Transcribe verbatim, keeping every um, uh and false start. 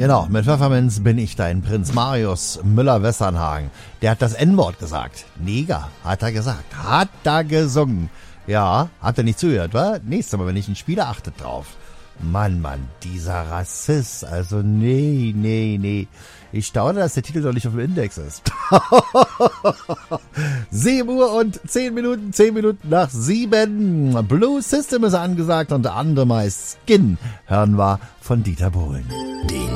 Genau, mit Pfefferminz bin ich dein Prinz Marius Müller-Westernhagen. Der hat das En-Wort gesagt. Neger, hat er gesagt. Hat er gesungen. Ja, habt ihr nicht zugehört, wa? Nächstes Mal, wenn ich ihn spiele, achtet drauf. Mann, Mann, dieser Rassist. Also, nee, nee, nee. Ich staune, dass der Titel doch nicht auf dem Index ist. sieben Uhr und zehn Minuten, zehn Minuten nach sieben. Blue System ist angesagt und der andere meist Skin hören wir von Dieter Bohlen. Die